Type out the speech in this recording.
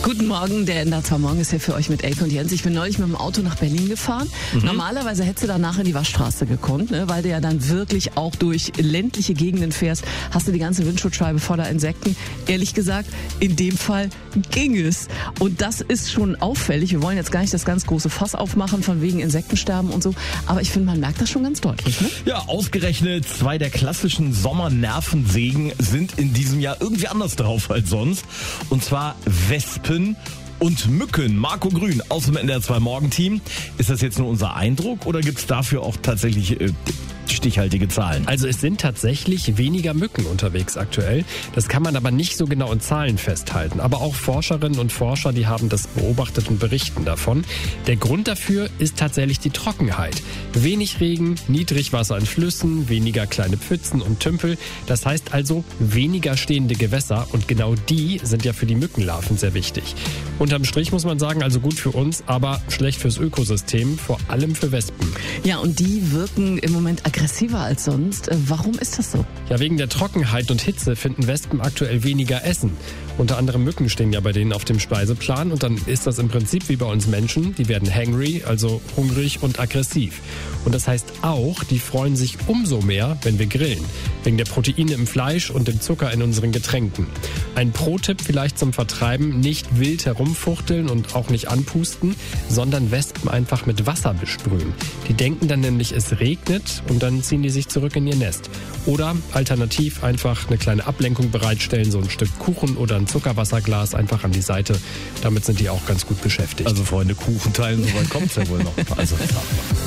Guten Morgen, der NDR Morgen ist hier für euch mit Elke und Jens. Ich bin neulich mit dem Auto nach Berlin gefahren. Normalerweise hättest du danach in die Waschstraße gekonnt, ne? Weil du ja dann wirklich auch durch ländliche Gegenden fährst. Hast du die ganze Windschutzscheibe voller Insekten. Ehrlich gesagt, in dem Fall ging es. Und das ist schon auffällig. Wir wollen jetzt gar nicht das ganz große Fass aufmachen von wegen Insektensterben und so. Aber ich finde, man merkt das schon ganz deutlich, ne? Ja, ausgerechnet 2 der klassischen Sommernervensägen sind in diesem Jahr irgendwie anders drauf als sonst. Und zwar Wespen und Mücken. Marco Grün aus dem NDR 2 Morgenteam. Ist das jetzt nur unser Eindruck oder gibt es dafür auch tatsächlich stichhaltige Zahlen? Also es sind tatsächlich weniger Mücken unterwegs aktuell. Das kann man aber nicht so genau in Zahlen festhalten. Aber auch Forscherinnen und Forscher, die haben das beobachtet und berichten davon. Der Grund dafür ist tatsächlich die Trockenheit. Wenig Regen, Niedrigwasser in Flüssen, weniger kleine Pfützen und Tümpel. Das heißt also weniger stehende Gewässer und genau die sind ja für die Mückenlarven sehr wichtig. Unterm Strich muss man sagen, also gut für uns, aber schlecht fürs Ökosystem, vor allem für Wespen. Ja, und die wirken im Moment aggressiver als sonst. Warum ist das so? Ja, wegen der Trockenheit und Hitze finden Wespen aktuell weniger Essen. Unter anderem Mücken stehen ja bei denen auf dem Speiseplan und dann ist das im Prinzip wie bei uns Menschen. Die werden hangry, also hungrig und aggressiv. Und das heißt auch, die freuen sich umso mehr, wenn wir grillen. Wegen der Proteine im Fleisch und dem Zucker in unseren Getränken. Ein Pro-Tipp vielleicht zum Vertreiben, nicht wild herumfuchteln und auch nicht anpusten, sondern Wespen einfach mit Wasser besprühen. Die denken dann nämlich, es regnet und dann ziehen die sich zurück in ihr Nest. Oder alternativ einfach eine kleine Ablenkung bereitstellen, so ein Stück Kuchen oder ein Zuckerwasserglas einfach an die Seite. Damit sind die auch ganz gut beschäftigt. Also Freunde, Kuchen teilen, so weit kommt's ja wohl noch. Also